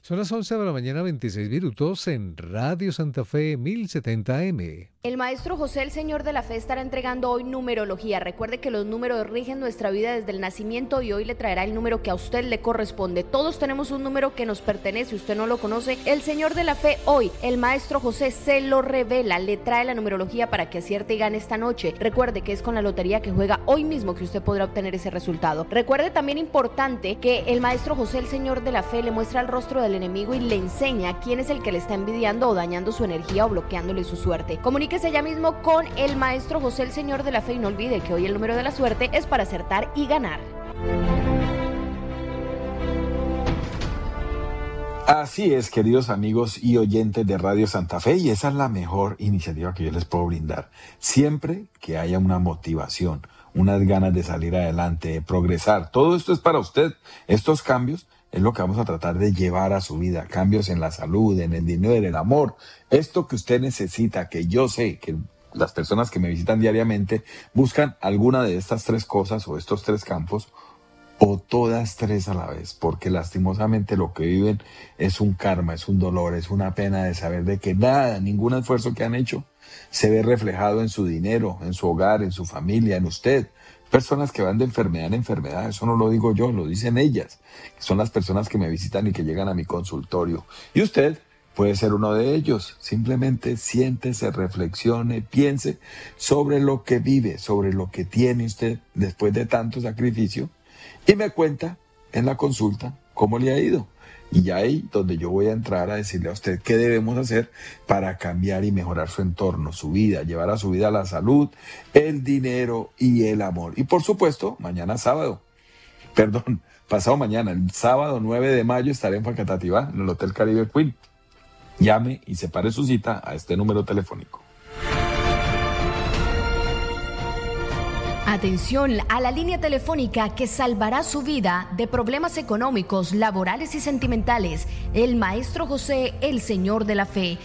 Son las 11 de la mañana, 26 minutos en Radio Santa Fe 1070 AM. El maestro José, el Señor de la Fe, estará entregando hoy numerología. Recuerde que los números rigen nuestra vida desde el nacimiento y hoy le traerá el número que a usted le corresponde. Todos tenemos un número que nos pertenece, usted no lo conoce. El Señor de la Fe hoy, el maestro José se lo revela, le trae la numerología para que acierte y gane esta noche. Recuerde que es con la lotería que juega hoy mismo que usted podrá obtener ese resultado. Recuerde también importante que el maestro José, el Señor de la Fe, le muestra el rostro del enemigo y le enseña quién es el que le está envidiando o dañando su energía o bloqueándole su suerte. Comuníquese ya mismo con el maestro José, el Señor de la Fe, y no olvide que hoy el número de la suerte es para acertar y ganar. Así es, queridos amigos y oyentes de Radio Santa Fe, y esa es la mejor iniciativa que yo les puedo brindar. Siempre que haya una motivación, unas ganas de salir adelante, de progresar, todo esto es para usted. Estos cambios es lo que vamos a tratar de llevar a su vida, cambios en la salud, en el dinero, en el amor. Esto que usted necesita, que yo sé que las personas que me visitan diariamente buscan alguna de estas tres cosas o estos tres campos, o todas tres a la vez, porque lastimosamente lo que viven es un karma, es un dolor, es una pena de saber de que nada, ningún esfuerzo que han hecho se ve reflejado en su dinero, en su hogar, en su familia, en usted. Personas que van de enfermedad en enfermedad, eso no lo digo yo, lo dicen ellas, son las personas que me visitan y que llegan a mi consultorio. Y usted puede ser uno de ellos. Simplemente siéntese, reflexione, piense sobre lo que vive, sobre lo que tiene usted después de tanto sacrificio, y me cuenta en la consulta cómo le ha ido. Y ahí donde yo voy a entrar a decirle a usted qué debemos hacer para cambiar y mejorar su entorno, su vida, llevar a su vida la salud, el dinero y el amor. Y por supuesto, pasado mañana, el sábado 9 de mayo estaré en Facatativá, en el Hotel Caribe Queen. Llame y separe su cita a este número telefónico. Atención a la línea telefónica que salvará su vida de problemas económicos, laborales y sentimentales. El maestro José, el Señor de la Fe.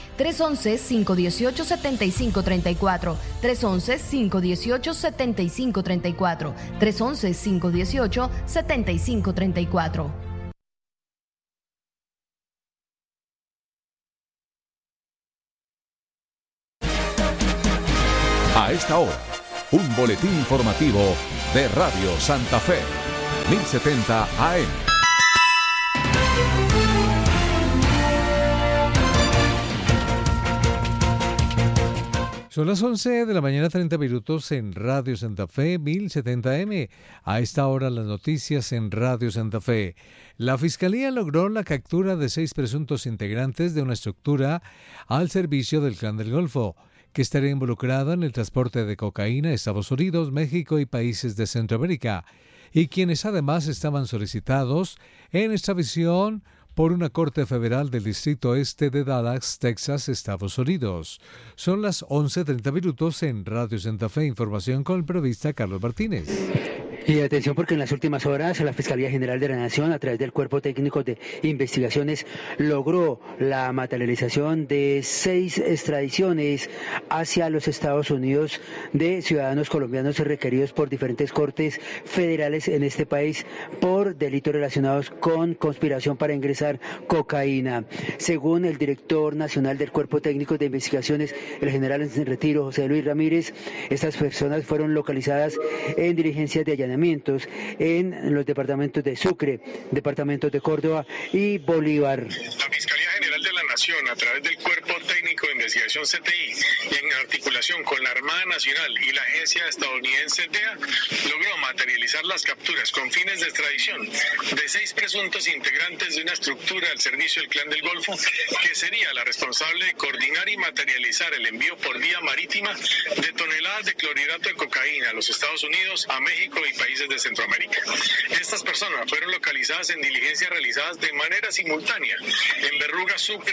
311-518-7534. 311-518-7534. 311-518-7534. A esta hora, un boletín informativo de Radio Santa Fe, 1070 AM. Son las 11 de la mañana, 30 minutos en Radio Santa Fe, 1070 AM. A esta hora las noticias en Radio Santa Fe. La Fiscalía logró la captura de 6 presuntos integrantes de una estructura al servicio del Clan del Golfo, que estaría involucrada en el transporte de cocaína a Estados Unidos, México y países de Centroamérica, y quienes además estaban solicitados en extradición por una corte federal del Distrito Este de Dallas, Texas, Estados Unidos. Son las 11:30 minutos en Radio Santa Fe. Información con el periodista Carlos Martínez. Y atención porque en las últimas horas la Fiscalía General de la Nación, a través del Cuerpo Técnico de Investigaciones, logró la materialización de 6 extradiciones hacia los Estados Unidos de ciudadanos colombianos requeridos por diferentes cortes federales en este país por delitos relacionados con conspiración para ingresar cocaína. Según el director nacional del Cuerpo Técnico de Investigaciones, el general en retiro, José Luis Ramírez, estas personas fueron localizadas en diligencias de allanamientos en los departamentos de Sucre, departamentos de Córdoba y Bolívar. La Fiscalía General de la Nación, a través del Cuerpo Técnico de Investigación CTI y en articulación con la Armada Nacional y la agencia estadounidense DEA, logró materializar las capturas con fines de extradición de 6 presuntos integrantes de una estructura al servicio del Clan del Golfo, que sería la responsable de coordinar y materializar el envío por vía marítima de toneladas de clorhidrato de cocaína a los Estados Unidos, a México y países de Centroamérica. Estas personas fueron localizadas en diligencias realizadas de manera simultánea en Berruga, Sucre,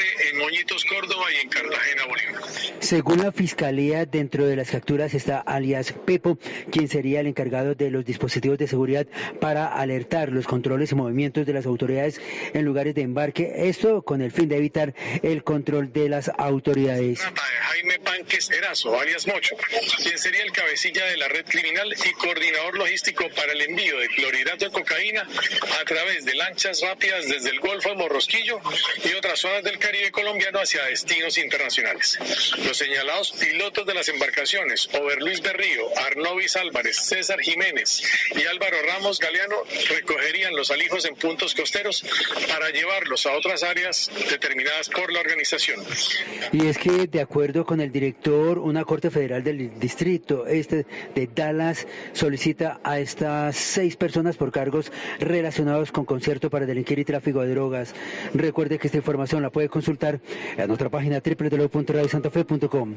en Moñitos, Córdoba y en Cartagena, Bolívar. Según la Fiscalía, dentro de las capturas está alias Pepo, quien sería el encargado de los dispositivos de seguridad para alertar los controles y movimientos de las autoridades en lugares de embarque, esto con el fin de evitar el control de las autoridades. Trata de Jaime Pánquez Erazo, alias Mocho, quien sería el cabecilla de la red criminal y coordinador logístico para el envío de clorhidrato de cocaína a través de lanchas rápidas desde el Golfo de Morrosquillo y otras zonas del Caribe colombiano hacia destinos internacionales. Los señalados pilotos de las embarcaciones, Over Luis Berrío, Arnovis Álvarez, César Jiménez y Álvaro Ramos Galeano, recogerían los alijos en puntos costeros para llevarlos a otras áreas determinadas por la organización. Y es que, de acuerdo con el director, una Corte Federal del Distrito de Dallas solicita a estas 6 personas por cargos relacionados con concierto para delinquir y tráfico de drogas. Recuerde que esta información la puede consultar en nuestra página www.radiosantafe.com.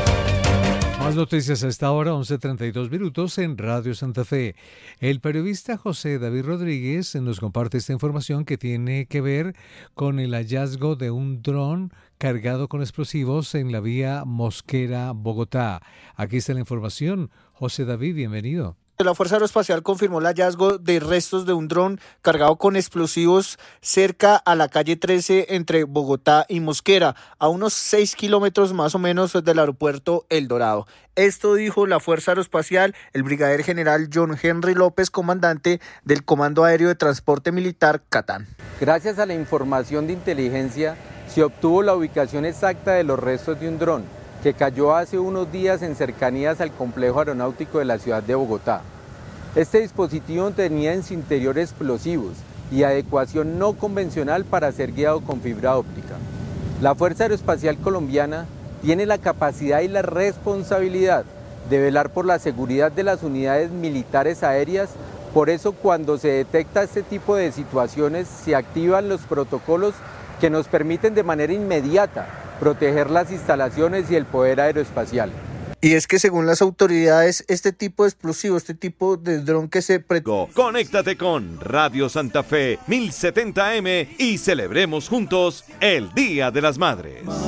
Más noticias a esta hora, 11:32 minutos en Radio Santa Fe. El periodista José David Rodríguez nos comparte esta información que tiene que ver con el hallazgo de un dron cargado con explosivos en la vía Mosquera-Bogotá. Aquí está la información. José David, bienvenido. La Fuerza Aeroespacial confirmó el hallazgo de restos de un dron cargado con explosivos cerca a la calle 13 entre Bogotá y Mosquera, a unos 6 kilómetros más o menos del aeropuerto El Dorado. Esto dijo la Fuerza Aeroespacial, el brigadier general John Henry López, comandante del Comando Aéreo de Transporte Militar Catán. Gracias a la información de inteligencia, se obtuvo la ubicación exacta de los restos de un dron que cayó hace unos días en cercanías al complejo aeronáutico de la ciudad de Bogotá. Este dispositivo tenía en su interior explosivos y adecuación no convencional para ser guiado con fibra óptica. La Fuerza Aeroespacial Colombiana tiene la capacidad y la responsabilidad de velar por la seguridad de las unidades militares aéreas. Por eso, cuando se detecta este tipo de situaciones, se activan los protocolos que nos permiten de manera inmediata proteger las instalaciones y el poder aeroespacial. Y es que según las autoridades, este tipo de explosivo, este tipo de dron que se... Conéctate con Radio Santa Fe 1070M y celebremos juntos el Día de las Madres.